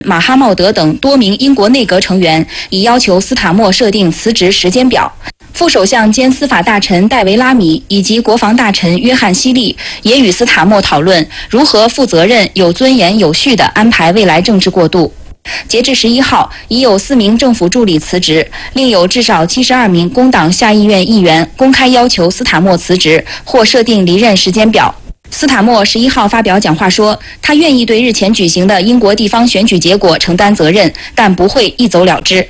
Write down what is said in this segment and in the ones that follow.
马哈茂德等多名英国内阁成员已要求斯塔默设定辞职时间表。副首相兼司法大臣戴维拉米以及国防大臣约翰希利也与斯塔默讨论如何负责任、有尊严、有序地安排未来政治过渡。截至11号，已有4名政府助理辞职，另有至少72名工党下议院议员公开要求斯塔默辞职或设定离任时间表。斯塔默11号发表讲话说，他愿意对日前举行的英国地方选举结果承担责任，但不会一走了之。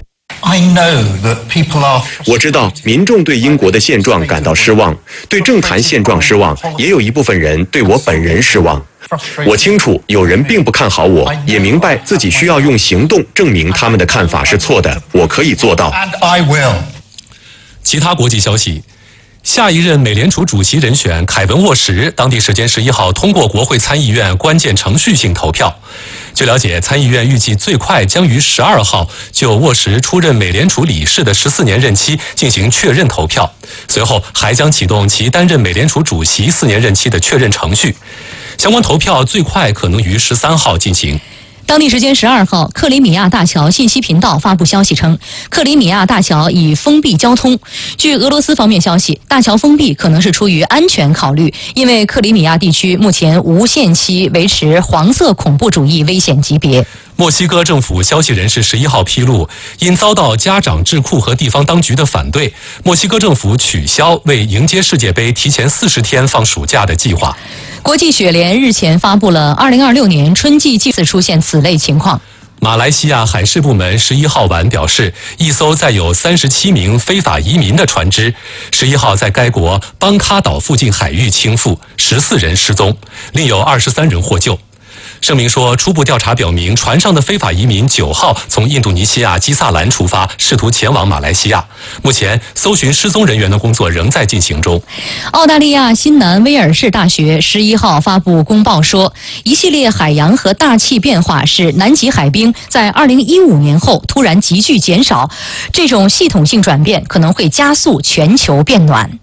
我知道民众对英国的现状感到失望，对政坛现状失望，也有一部分人对我本人失望。我清楚有人并不看好我，也明白自己需要用行动证明他们的看法是错的，我可以做到。 其他国际消息。下一任美联储主席人选凯文·沃什，当地时间11号通过国会参议院关键程序性投票。据了解，参议院预计最快将于12号就沃什出任美联储理事的14年任期进行确认投票，随后还将启动其担任美联储主席4年任期的确认程序。相关投票最快可能于13号进行。 当地时间12号，克里米亚大桥信息频道发布消息称，克里米亚大桥已封闭交通。据俄罗斯方面消息，大桥封闭可能是出于安全考虑，因为克里米亚地区目前无限期维持黄色恐怖主义危险级别。 墨西哥政府消息人士11号披露，因遭到家长智库和地方当局的反对，墨西哥政府取消为迎接世界杯提前40天放暑假的计划。 国际雪联日前发布了2026年春季祭次出现此类情况。 马来西亚海事部门11号晚表示，一艘载有37名非法移民的船只11号在该国邦卡岛附近海域倾覆，14人失踪，另有23人获救。声明说，初步调查表明，船上的非法移民9号从印度尼西亚基萨兰出发，试图前往马来西亚。目前，搜寻失踪人员的工作仍在进行中。 澳大利亚新南威尔士大学11号发布公报说，一系列海洋和大气变化使南极海冰在2015年后突然急剧减少，这种系统性转变可能会加速全球变暖。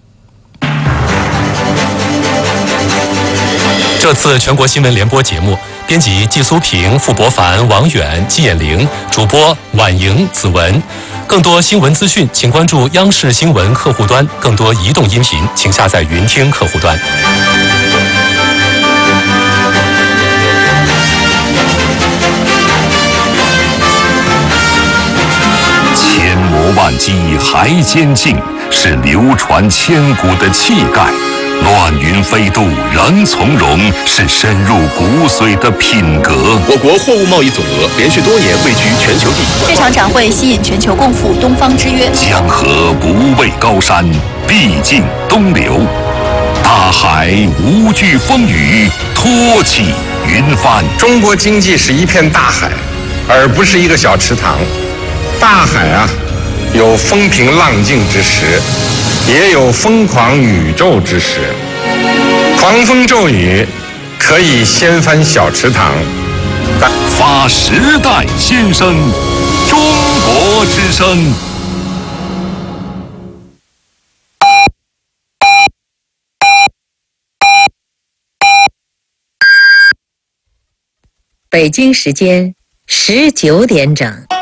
这次全国新闻联播节目，编辑季苏平、傅博凡、王远、季衍玲，主播婉莹、子文。更多新闻资讯，请关注央视新闻客户端。更多移动音频，请下载云听客户端。 千磨万击还坚劲，是流传千古的气概。乱云飞渡仍从容，是深入骨髓的品格。 我国货物贸易总额连续多年位居全球第一。 这场展会吸引全球共赴东方之约。 江河不畏高山，必尽东流。大海无惧风雨，托起云帆。 中国经济是一片大海，而不是一个小池塘。大海啊，有风平浪静之时，也有疯狂宇宙之时。狂风骤雨可以掀翻小池塘， 发时代新声，中国之声。 北京时间19点整。